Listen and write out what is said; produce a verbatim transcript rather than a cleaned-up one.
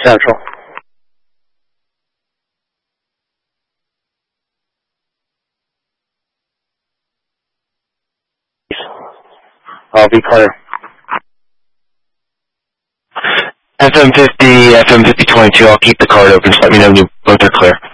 Central. I'll be clear. F M fifty, F M fifty twenty-two, I'll keep the card open, just let me know when you both are clear.